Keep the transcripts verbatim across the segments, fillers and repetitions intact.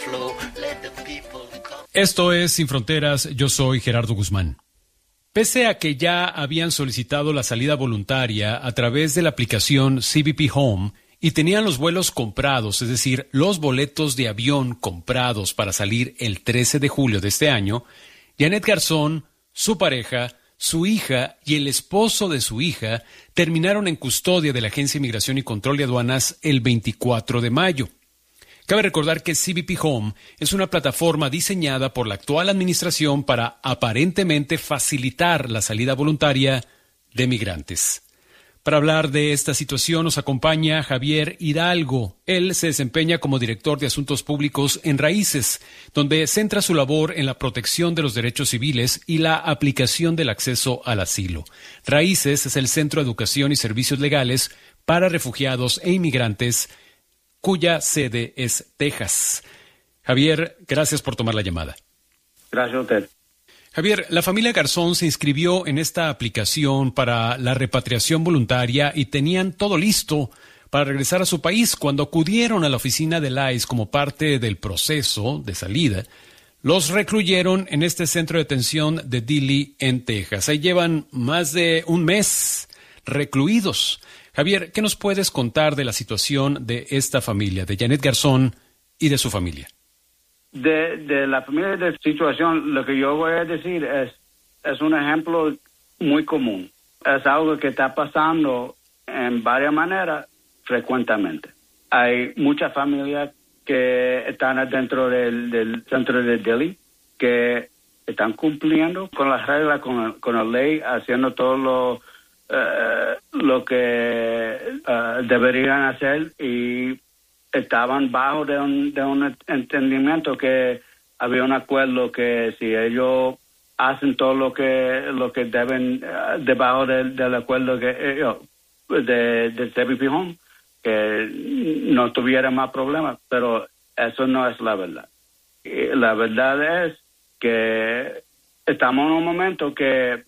Esto es Sin Fronteras, yo soy Gerardo Guzmán. Pese a que ya habían solicitado la salida voluntaria a través de la aplicación C B P Home y tenían los vuelos comprados, es decir, los boletos de avión comprados para salir el trece de julio de este año, Janet Garzón, su pareja, su hija y el esposo de su hija terminaron en custodia de la Agencia de Migración y Control de Aduanas el veinticuatro de mayo. Cabe recordar que C B P Home es una plataforma diseñada por la actual administración para aparentemente facilitar la salida voluntaria de migrantes. Para hablar de esta situación nos acompaña Javier Hidalgo. Él se desempeña como director de Asuntos Públicos en Raíces, donde centra su labor en la protección de los derechos civiles y la aplicación del acceso al asilo. Raíces es el Centro de Educación y Servicios Legales para Refugiados e Inmigrantes, cuya sede es Texas. Javier, gracias por tomar la llamada. Gracias a usted. Javier, la familia Garzón se inscribió en esta aplicación para la repatriación voluntaria y tenían todo listo para regresar a su país. Cuando acudieron a la oficina del I C E como parte del proceso de salida, los recluyeron en este centro de detención de Dilley, en Texas. Ahí llevan más de un mes recluidos. Javier, ¿qué nos puedes contar de la situación de esta familia, de Janet Garzón y de su familia? De, de la familia de situación, lo que yo voy a decir es, es un ejemplo muy común. Es algo que está pasando en varias maneras frecuentemente. Hay muchas familias que están dentro del, del centro de Dilley, que están cumpliendo con las reglas, con, con la ley, haciendo todo lo Uh, lo que uh, deberían hacer, y estaban bajo de un, de un entendimiento que había un acuerdo que si ellos hacen todo lo que lo que deben uh, debajo del, del acuerdo que uh, de, de C B P Home, que no tuviera más problemas, pero eso no es la verdad. Y la verdad es que estamos en un momento que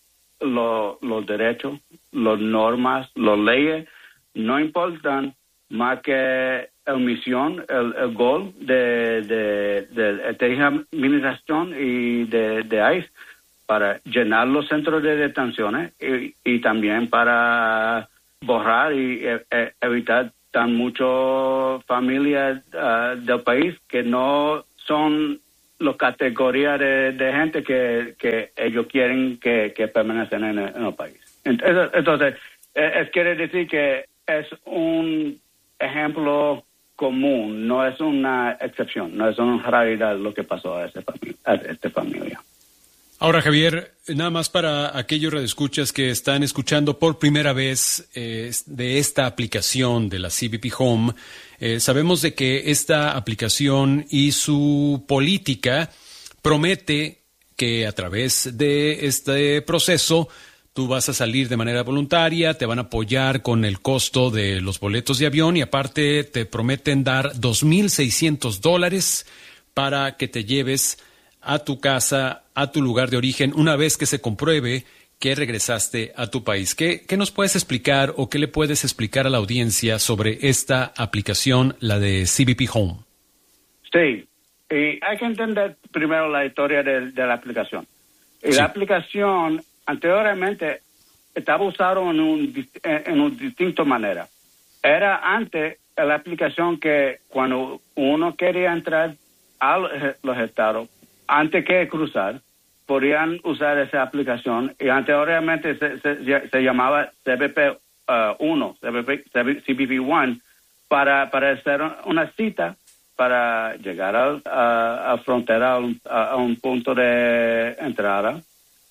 Lo, los derechos, las normas, las leyes no importan más que la misión, el, el gol de, de, de esta administración y de, de I C E para llenar los centros de detenciones y, y también para borrar y e, e, evitar tan muchas familias uh, del país que no son las categorías de, de gente que, que ellos quieren que, que permanecen en el, en el país. Entonces, entonces es, quiere decir que es un ejemplo común, no es una excepción, no es una raridad lo que pasó a, ese fami- a esta familia. Ahora, Javier, nada más para aquellos radioescuchas que están escuchando por primera vez eh, de esta aplicación de la C B P Home, eh, sabemos de que esta aplicación y su política promete que a través de este proceso tú vas a salir de manera voluntaria, te van a apoyar con el costo de los boletos de avión y aparte te prometen dar dos mil seiscientos dólares para que te lleves a tu casa, a tu lugar de origen, una vez que se compruebe que regresaste a tu país. ¿Qué, qué nos puedes explicar o qué le puedes explicar a la audiencia sobre esta aplicación, la de C B P Home? Sí, y hay que entender primero la historia de, de la aplicación. Y sí. La aplicación anteriormente estaba usada en un, en una distinta manera. Era antes la aplicación que cuando uno quería entrar a los estados, antes que cruzar, podían usar esa aplicación, y anteriormente se, se, se llamaba C B P uno, C B P, C B P uno, para, para hacer una cita para llegar a, a, a frontera, a, a un punto de entrada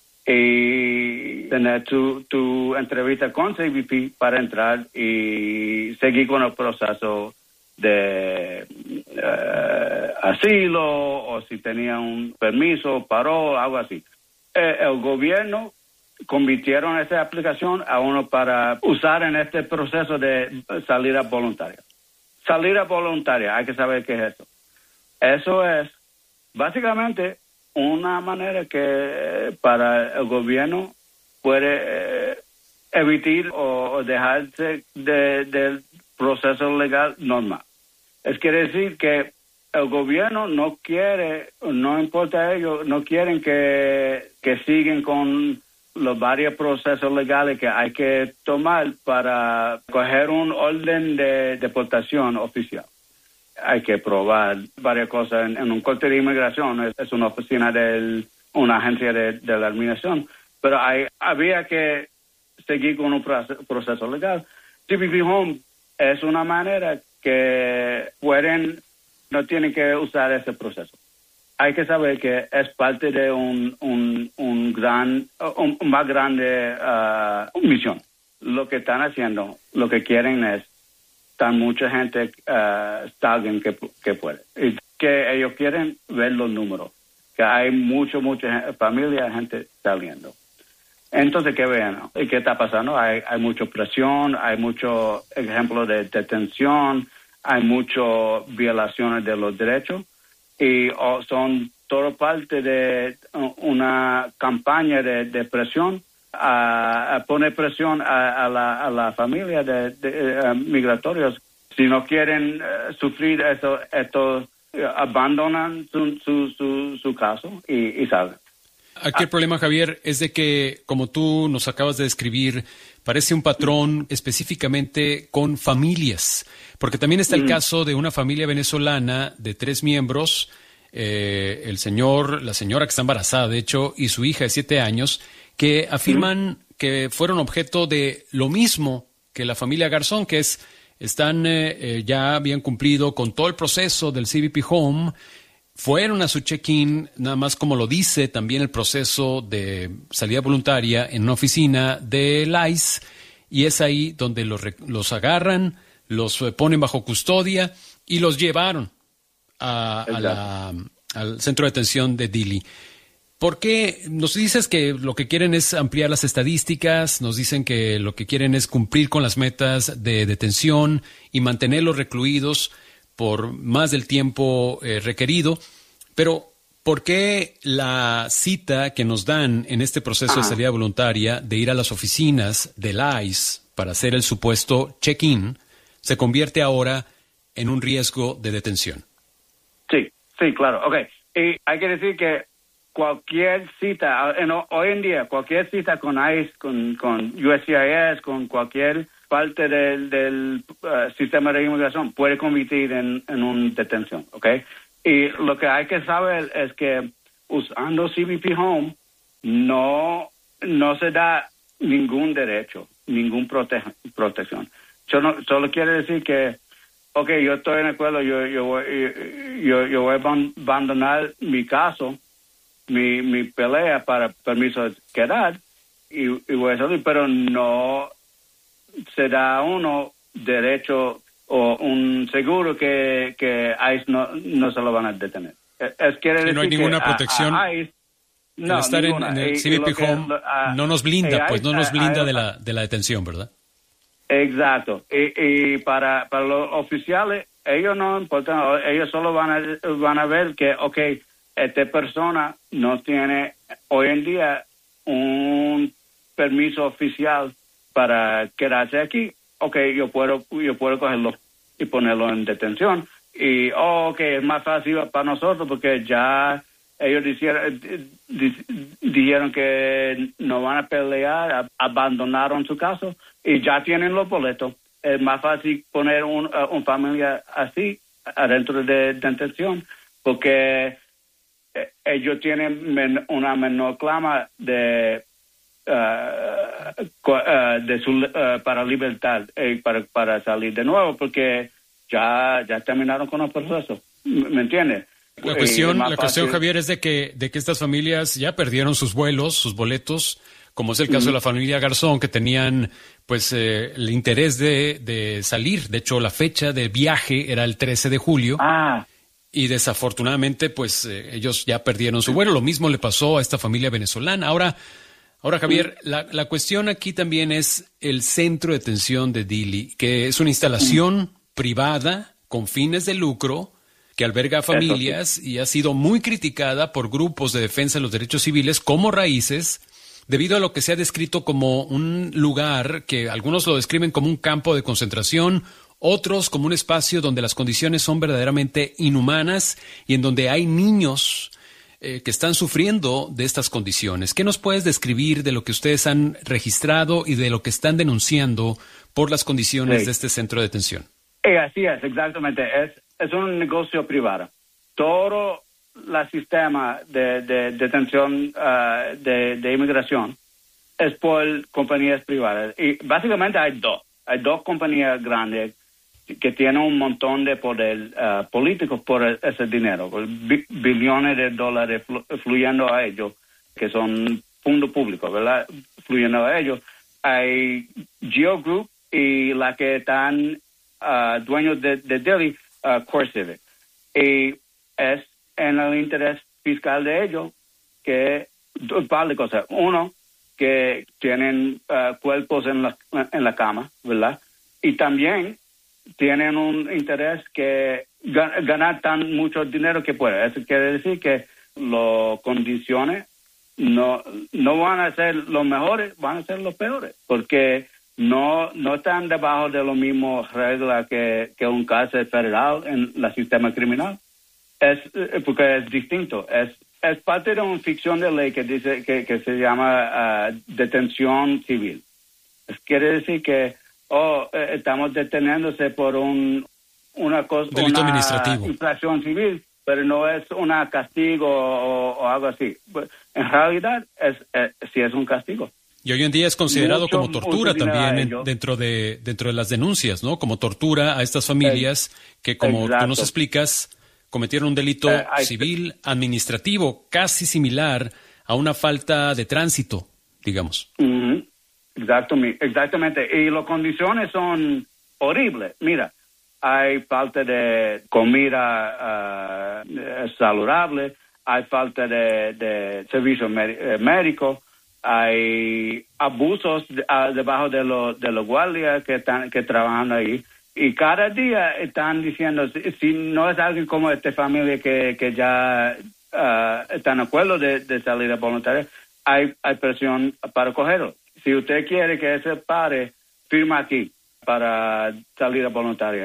y tener tu, tu entrevista con C B P para entrar y seguir con el proceso de uh, asilo, o si tenía un permiso, paró, algo así. Eh, el gobierno convirtieron esa aplicación a uno para usar en este proceso de salida voluntaria. Salida voluntaria, hay que saber qué es eso. Eso es básicamente una manera que para el gobierno puede eh, evitar o, o dejarse de, del proceso legal normal. Es quiere decir que el gobierno no quiere, no importa a ellos, no quieren que, que sigan con los varios procesos legales que hay que tomar para coger un orden de deportación oficial. Hay que probar varias cosas en, en un corte de inmigración, es, es una oficina de una agencia de, de la administración, pero hay, había que seguir con un proceso, proceso legal. C B P Home es una manera que pueden, no tienen que usar ese proceso. Hay que saber que es parte de un, un, un gran, un, un más grande uh, misión. Lo que están haciendo, lo que quieren es tan mucha gente uh, salgan que, que puede. Y que ellos quieren ver los números, que hay mucho, mucha familia, gente saliendo. Entonces, ¿qué ven? ¿Y qué está pasando? Hay, hay mucha presión, hay muchos ejemplos de detención, hay muchas violaciones de los derechos y oh, son todo parte de una campaña de, de presión, a, a poner presión a, a, la, a la familia de, de uh, migratorios. Si no quieren uh, sufrir eso, estos uh, abandonan su, su, su, su caso y, y salen. Aquí el problema, Javier, es de que, como tú nos acabas de describir, parece un patrón específicamente con familias, porque también está el mm. caso de una familia venezolana de tres miembros, eh, el señor, la señora que está embarazada, de hecho, y su hija de siete años, que afirman mm. que fueron objeto de lo mismo que la familia Garzón, que es, están, eh, eh, ya habían cumplido con todo el proceso del C B P Home. Fueron a su check-in, nada más como lo dice también el proceso de salida voluntaria en una oficina del I C E, y es ahí donde los, los agarran, los ponen bajo custodia y los llevaron a, a la, al centro de detención de Dili. ¿Por qué? Nos dices que lo que quieren es ampliar las estadísticas, nos dicen que lo que quieren es cumplir con las metas de detención y mantenerlos recluidos por más del tiempo eh, requerido, pero ¿por qué la cita que nos dan en este proceso ah. de salida voluntaria de ir a las oficinas del I C E para hacer el supuesto check-in se convierte ahora en un riesgo de detención? Sí, sí, claro. Ok, y hay que decir que cualquier cita, en, hoy en día, cualquier cita con I C E, con, con U S C I S, con cualquier parte del, del uh, sistema de inmigración puede convertir en, en una detención, ¿ok? Y lo que hay que saber es que usando C B P Home no, no se da ningún derecho, ningún prote protección. Yo no, solo quiere decir que, ok, yo estoy en acuerdo, yo, yo, voy, yo, yo voy a abandonar mi caso, mi, mi pelea para permiso de quedar y, y voy a salir, pero no se da uno derecho o un seguro que, que I C E no, no se lo van a detener. Es, quiere decir no hay ninguna que protección. A, a I C E, no, estar ninguna. en, en el y, C B P y Home que, uh, no nos blinda, pues no nos blinda uh, de la de la detención, ¿verdad? Exacto. Y, y para, para los oficiales, ellos no importan, ellos solo van a, van a ver que, ok, esta persona no tiene hoy en día un permiso oficial para quedarse aquí. Ok, yo puedo, yo puedo cogerlo y ponerlo en detención. Y, oh, ok, es más fácil para nosotros porque ya ellos dijeron, dijeron que no van a pelear, abandonaron su caso y ya tienen los boletos. Es más fácil poner un, uh, una familia así adentro de detención porque ellos tienen men una menor clama de uh, uh, de su, uh, para libertad eh, para, para salir de nuevo porque ya ya terminaron con el proceso. ¿Me entiendes? La cuestión, la cuestión, Javier, es de que de que estas familias ya perdieron sus vuelos, sus boletos, como es el caso uh-huh. de la familia Garzón, que tenían pues eh, el interés de, de salir. De hecho, la fecha de viaje era el trece de julio. Ah. Y desafortunadamente, pues eh, ellos ya perdieron su vuelo. Lo mismo le pasó a esta familia venezolana. Ahora, ahora Javier, uh-huh. la, la cuestión aquí también es el centro de detención de Dili, que es una instalación uh-huh. privada con fines de lucro que alberga a familias sí. y ha sido muy criticada por grupos de defensa de los derechos civiles como Raíces, debido a lo que se ha descrito como un lugar que algunos lo describen como un campo de concentración otros como un espacio donde las condiciones son verdaderamente inhumanas y en donde hay niños eh, que están sufriendo de estas condiciones. ¿Qué nos puedes describir de lo que ustedes han registrado y de lo que están denunciando por las condiciones Sí. de este centro de detención? Eh, así es, exactamente. Es, es un negocio privado. Todo el sistema de, de detención uh, de, de inmigración es por compañías privadas. Y básicamente hay dos. Hay dos compañías grandes que tienen un montón de poder uh, político por ese dinero, por bi- billones de dólares flu- fluyendo a ellos, que son fondos públicos, ¿verdad? Fluyendo a ellos. Hay Geo Group y la que están uh, dueños de, de Delhi, uh, CoreCivic. Y es en el interés fiscal de ellos que un par de cosas. Uno, que tienen uh, cuerpos en la, en la cama, ¿verdad? Y también tienen un interés que gan- ganar tan mucho dinero que puede. Eso quiere decir que las condiciones no, no van a ser los mejores, van a ser los peores, porque no, no están debajo de las mismas reglas que, que un cárcel federal en el sistema criminal. Es porque es distinto. Es es parte de una ficción de ley que dice que, que se llama uh, detención civil. Es, quiere decir que oh, eh, estamos deteniéndose por un una cosa, delito una administrativo, infracción civil, pero no es un castigo o, o algo así. En realidad es, es sí es un castigo. Y hoy en día es considerado Mucho, como tortura también en, dentro de dentro de las denuncias, ¿no? Como tortura a estas familias que, como Exacto. tú nos explicas, cometieron un delito eh, hay, civil administrativo casi similar a una falta de tránsito, digamos. Uh-huh. Exactamente, exactamente. Y las condiciones son horribles. Mira, hay falta de comida uh, saludable, hay falta de, de servicio médico, hay abusos de, uh, debajo de los de los guardias que están que trabajan ahí. Y cada día están diciendo, si, si no es alguien como esta familia que, que ya uh, está en acuerdo de, de salida voluntaria, hay, hay presión para cogerlo. Si usted quiere que ese pare, firma aquí para salida voluntaria.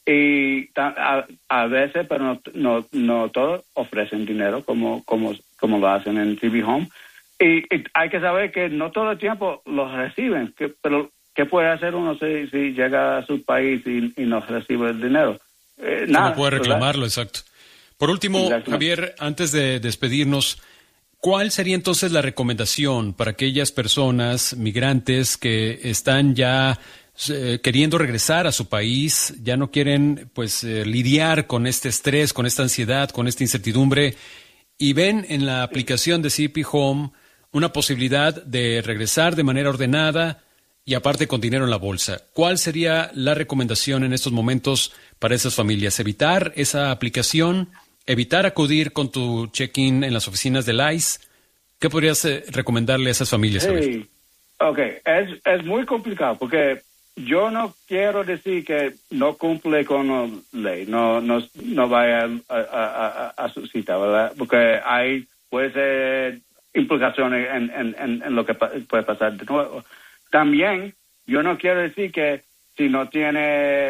Y a, a veces, pero no, no, no todos ofrecen dinero como, como, como lo hacen en C B Home. Y, y hay que saber que no todo el tiempo los reciben, que, pero ¿qué puede hacer uno si, si llega a su país y, y no recibe el dinero? Eh, nada, ¿Cómo puede reclamarlo? ¿Verdad? Exacto. Por último, Javier, antes de despedirnos, ¿cuál sería entonces la recomendación para aquellas personas migrantes que están ya eh, queriendo regresar a su país, ya no quieren pues eh, lidiar con este estrés, con esta ansiedad, con esta incertidumbre y ven en la aplicación de C B P Home una posibilidad de regresar de manera ordenada y aparte con dinero en la bolsa? ¿Cuál sería la recomendación en estos momentos para esas familias? ¿Evitar esa aplicación? ¿Evitar acudir con tu check-in en las oficinas del I C E? ¿Qué podrías eh, recomendarle a esas familias? Sí, ok, es, es muy complicado porque yo no quiero decir que no cumple con la ley, no, no, no vaya a, a, a, a su cita, ¿verdad? Porque hay, puede ser implicaciones en, en, en, en lo que pa- puede pasar de nuevo. También, yo no quiero decir que si no tiene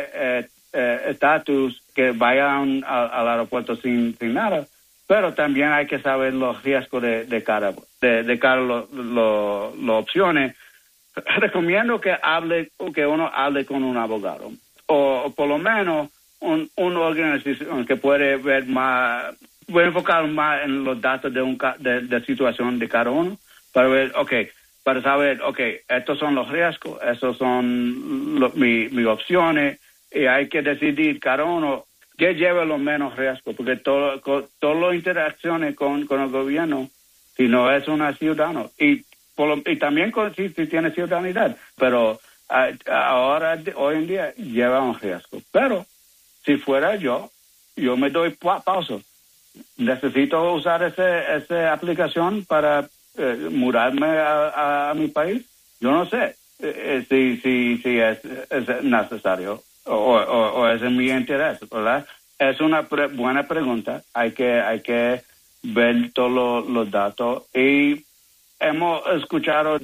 estatus, eh, eh, que vayan a, al aeropuerto sin, sin nada, pero también hay que saber los riesgos de, de cada de, de cada lo, lo, lo opciones. Recomiendo que hable, que uno hable con un abogado, o, o por lo menos un, una organización que puede ver más, puede enfocar más en los datos de un de, de situación de cada uno, para ver, okay, para saber, okay, estos son los riesgos, estos son lo, mi, mis opciones, y hay que decidir cada uno que lleve los menos riesgos, porque todo, con, todas las interacciones con, con el gobierno, si no es una ciudadano, y, por lo, y también con, si, si tiene ciudadanidad, pero a, ahora, hoy en día, lleva un riesgo. Pero, si fuera yo, yo me doy pa pausa. Necesito usar ese, esa aplicación para eh, mudarme a, a, a mi país. Yo no sé eh, si, si, si es, es necesario. O, o, o es en mi interés, ¿verdad? Es una pre buena pregunta. Hay que hay que ver todos lo, los datos. Y hemos escuchado de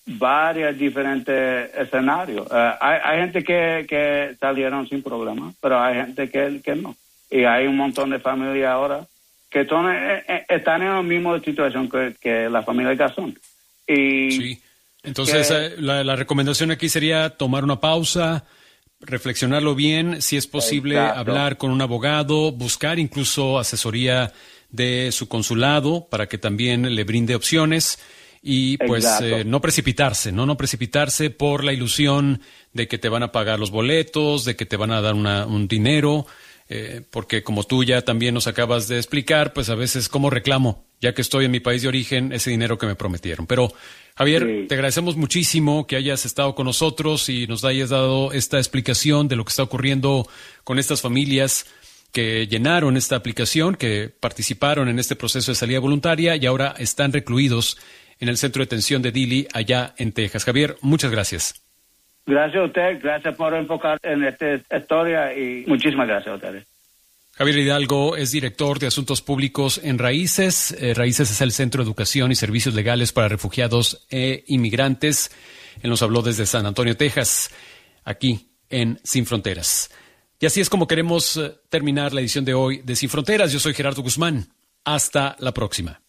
varios diferentes escenarios. Uh, hay, hay gente que, que salieron sin problema, pero hay gente que, que no. Y hay un montón de familias ahora que son, eh, eh, están en la misma situación que, que la familia Garzón. Y sí. Entonces, que, eh, la, la recomendación aquí sería tomar una pausa, reflexionarlo bien, si es posible exacto. hablar con un abogado, buscar incluso asesoría de su consulado para que también le brinde opciones y pues eh, no precipitarse, ¿no? No precipitarse por la ilusión de que te van a pagar los boletos, de que te van a dar una, un dinero, eh, porque como tú ya también nos acabas de explicar, pues a veces como reclamo, ya que estoy en mi país de origen, ese dinero que me prometieron. Pero Javier, sí. te agradecemos muchísimo que hayas estado con nosotros y nos hayas dado esta explicación de lo que está ocurriendo con estas familias que llenaron esta aplicación, que participaron en este proceso de salida voluntaria y ahora están recluidos en el centro de detención de Dilley, allá en Texas. Javier, muchas gracias. Gracias a usted, gracias por enfocar en esta historia y muchísimas gracias a ustedes. Javier Hidalgo es director de Asuntos Públicos en Raíces. Eh, Raíces es el Centro de Educación y Servicios Legales para Refugiados e Inmigrantes. Él nos habló desde San Antonio, Texas, aquí en Sin Fronteras. Y así es como queremos terminar la edición de hoy de Sin Fronteras. Yo soy Gerardo Guzmán. Hasta la próxima.